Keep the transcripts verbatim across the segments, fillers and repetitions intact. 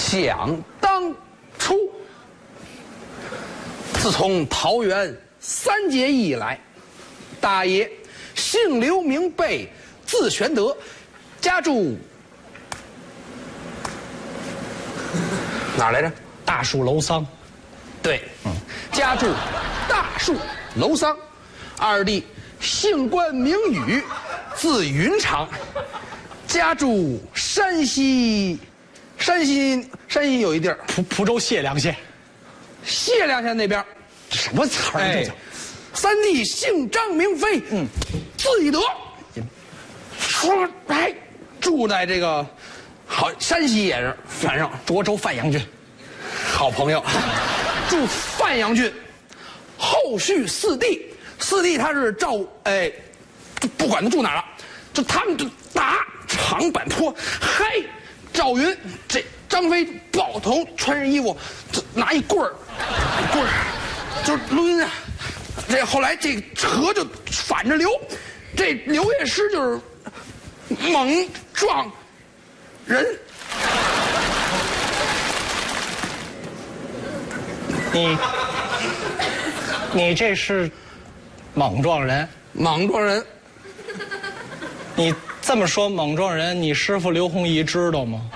想当初，自从桃园三结义以来，大爷姓刘名备，字玄德，家住哪儿来着？ 大树楼桑。 对，嗯，家住大树楼桑。二弟姓关名羽，字云长，家住山西，山西山西有一地儿， 蒲蒲州解良县。 解良县那边， 什么词儿这叫？ 三弟姓张名飞，嗯，字翼德，说哎，住在这个好山西也是，反正涿州范阳郡， 好朋友，住范阳郡。后续四弟，四弟他是赵哎，不管他住哪儿了，就他们就打长坂坡，嗨，赵云这张飞抱头穿上衣服，就拿一棍儿，棍儿就是抡啊。这后来这河就反着流，这刘烨师就是猛撞人。 你你这是猛撞人？ 猛撞人。 你这么说猛撞人，你师傅刘弘毅知道吗？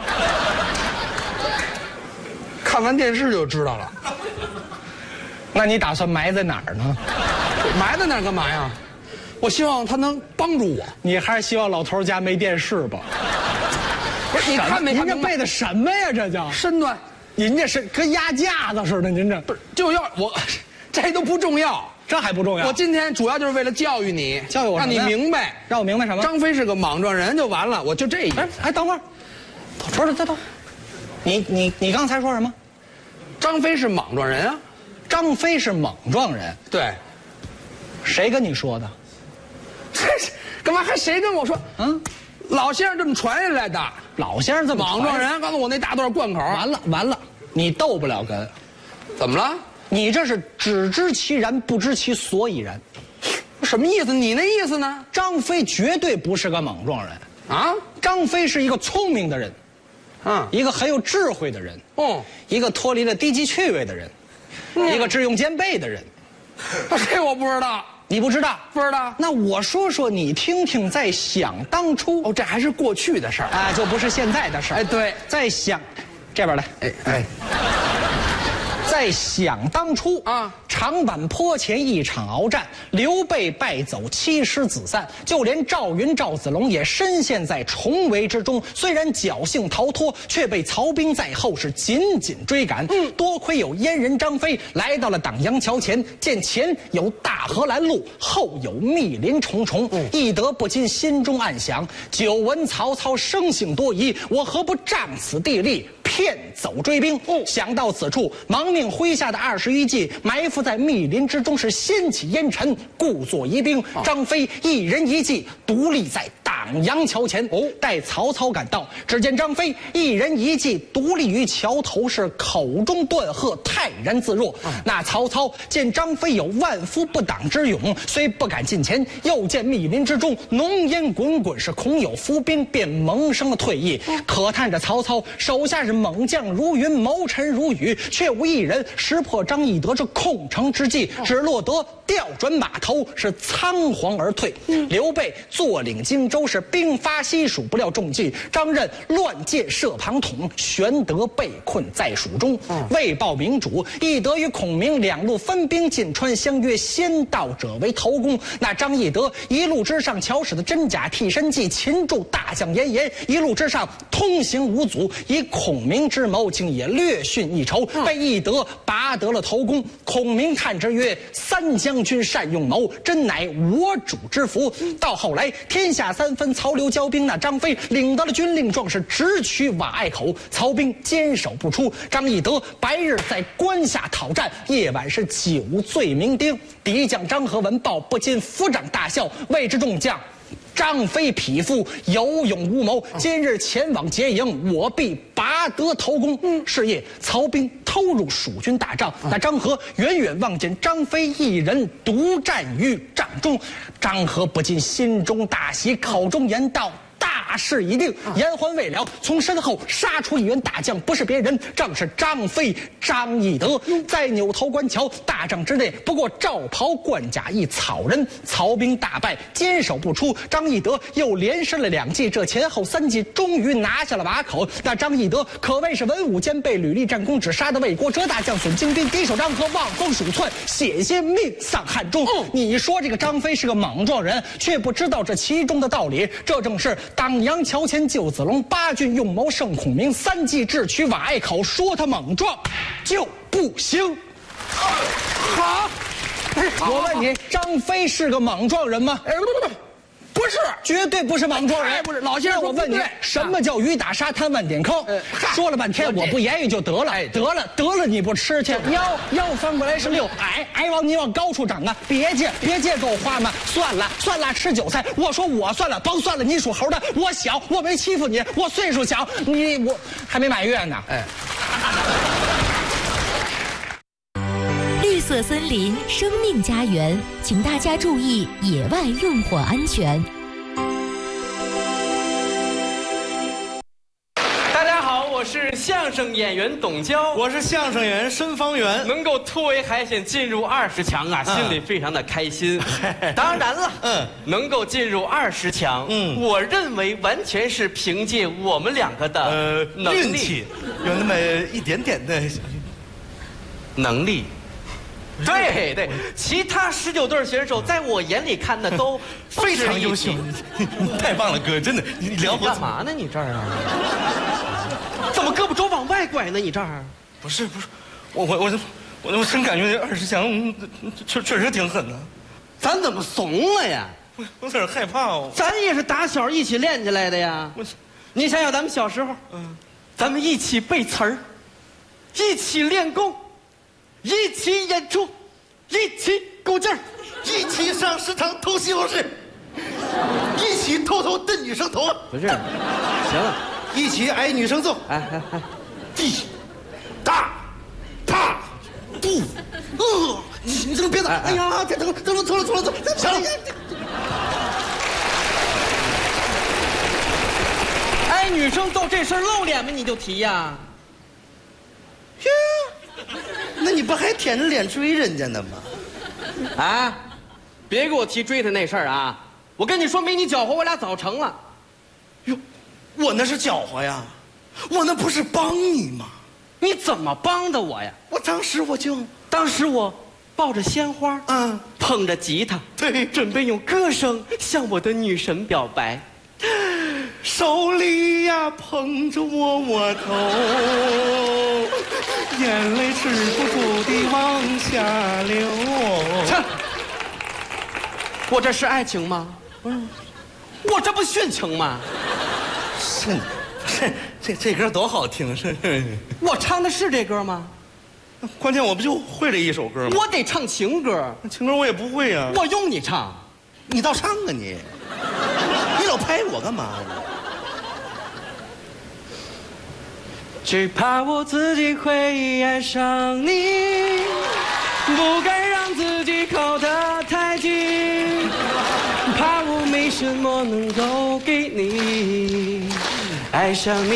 看完电视就知道了。 那你打算埋在哪儿呢？ 埋在那儿干嘛呀？我希望他能帮助我。 你还是希望老头家没电视吧？ 不是，你看没看？ 您这背的什么呀？这叫身段。 您这是跟压架子似的，您这不是就要我，这都不重要， 这还不重要。 我今天主要就是为了教育你， 教育我， 让你明白， 让我明白什么？ 张飞是个莽撞人就完了，我就这意思。 哎哎，等会儿，等会儿，再等。你你你刚才说什么？ 张飞是莽撞人啊。 张飞是莽撞人， 对， 谁跟你说的？ 这是干嘛还谁跟我说？嗯，老先生这么传下来的。 老先生这么莽撞人，告诉我那大段贯口。 完了完了，你斗不了哏。 怎么了？ 你这是只知其然，不知其所以然。 什么意思？你那意思呢？ 张飞绝对不是个莽撞人啊！ 张飞是一个聪明的人， 嗯， 一个很有智慧的人， 哦， 一个脱离了低级趣味的人。一个智勇兼备的人， 这我不知道， 你不知道？ 不知道。 那我说说你听听，在想当初， 哦，这还是过去的事儿啊，就不是现在的事儿。 哎，对， 在想，这边来， 哎哎， 在想当初啊，长坂坡前一场鏖战，刘备败走，七师子散，就连赵云、赵子龙也深陷在重围之中。虽然侥幸逃脱，却被曹兵在后是紧紧追赶。嗯，多亏有燕人张飞来到了党阳桥前，见前有大河拦路，后有密林重重，嗯，翼德不禁心中暗想：久闻曹操生性多疑，我何不仗此地利，骗走追兵？哦，想到此处，忙命麾下的二十余骑埋伏在密林之中，是掀起烟尘，故作疑兵。哦，张飞一人一骑独立在党阳桥前。哦，待曹操赶到，只见张飞一人一骑独立于桥头，是口中断喝，泰然自若。嗯，那曹操见张飞有万夫不挡之勇，虽不敢近前，又见密林之中浓烟滚滚，是恐有伏兵，便萌生了退意。嗯，可叹着曹操手下是猛将如云，谋臣如雨，却无一人识破张翼德这控城之计，只落得调转马头，是仓皇而退。嗯，刘备坐领荆州，是兵发西蜀，不料中计，张任乱箭射庞统，玄德被困在蜀中。嗯，未报明主，翼德与孔明两路分兵进川，相约先到者为头功。那张翼德一路之上巧使的真假替身计，擒住大将严颜，一路之上通行无阻，以孔明之谋竟也略逊一筹，被翼德拔得了头功。孔明叹之曰：三将军善用谋，真乃我主之福。到后来天下三分，曹刘交兵，那张飞领得了军令状，是直取瓦隘口，曹兵坚守不出。张翼德白日在关下讨战，夜晚是酒醉酩酊，敌将张合闻报，不禁抚掌大笑，谓之众将：张飞匹夫，有勇无谋，今日前往劫营，我必拔得头功。嗯，是夜曹兵偷入蜀军大帐，那张合远远望见张飞一人独战于帐中，张合不禁心中大喜，口中言道：大大事已定，言还未了，从身后杀出一员大将，不是别人，正是张飞张翼德。在扭头观瞧，大帐之内不过罩袍冠甲一草人，曹兵大败，坚守不出。张翼德又连失了两计，这前后三计终于拿下了瓦口。那张翼德可谓是文武兼备，屡立战功，只杀得魏国折大将损精兵，敌手张合望风鼠窜，险些命丧汉中。嗯、你说这个张飞是个莽撞人，却不知道这其中的道理。这正是党阳桥前救子龙，八郡用谋胜孔明，三计智取瓦隘口。说他莽撞就不行。 好， 我问你，张飞是个莽撞人吗？ 哎，不不不。不是， 绝对不是莽撞人。 不是，老先生， 我问你，什么叫雨打沙滩万点坑？呃、说了半天，我不言语就得了。哎，得了，得了，你不吃去。腰腰翻过来是六，矮矮往你往高处长啊！别介，别介，给我花嘛！算了，算了，吃韭菜。我说我算了，甭算了，你属猴的，我小，我没欺负你，我岁数小，你我还没满月呢。哎。 绿色森林，生命家园，请大家注意野外用火安全。 大家好，我是相声演员董娇， 我是相声演员申方圆。 能够突围海选进入二十强啊，嗯、心里非常的开心。当然了，嗯，能够进入二十强，嗯，我认为完全是凭借我们两个的呃运气，有那么一点点的能力。对对，其他十九对选手在我眼里看的都非常优秀，太棒了，哥，真的，你聊干嘛呢？你这儿啊？怎么胳膊肘往外拐呢？你这儿？ 不是不是，我我我我我真感觉二十强确确实挺狠的。 咱怎么怂了呀？ 我我有点害怕哦。 咱也是打小一起练起来的呀。我，你想想咱们小时候，嗯，咱们一起背词儿，一起练功。一起演出，一起鼓劲儿， 一起上食堂偷西红柿，一起偷偷蹬女生头。 不是，行了， 一起挨女生揍。哎哎哎，地，大，啪，不，呃，你你这个别打！哎呀，这这这这错了错了错了！行了。 挨女生揍这事儿露脸吗？你就提呀？ 呀。那你不还舔着脸追人家呢吗？ 啊！别给我提追他那事儿啊！我跟你说，没你搅和，我俩早成了。 哟，我那是搅和呀，我那不是帮你吗？ 你怎么帮的我呀？ 我当时我就， 当时我抱着鲜花，嗯，捧着吉他， 对， 准备用歌声向我的女神表白。 手里呀捧着窝窝头，眼泪止不住地往下流。 切！我这是爱情吗？嗯，我这不殉情吗？ 是，这这这歌多好听！是， 我唱的是这歌吗？ 关键我不就会这一首歌吗？ 我得唱情歌， 情歌我也不会呀。 我用你唱， 你倒唱啊你！你老拍我干嘛呀？ 只怕我自己会爱上你，不敢让自己靠得太近，怕我没什么能够给你，爱上你。